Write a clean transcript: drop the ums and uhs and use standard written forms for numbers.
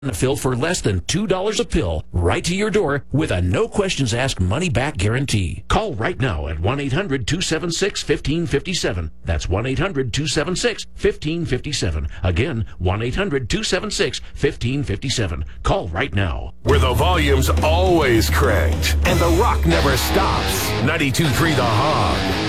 a fill for less than $2 a pill right to your door with a no questions asked money back guarantee. Call right now at 1-800-276-1557. That's 1-800-276-1557. Again, 1-800-276-1557. Call right now. Where the volume's always cranked and the rock never stops. 92.3 The Hog.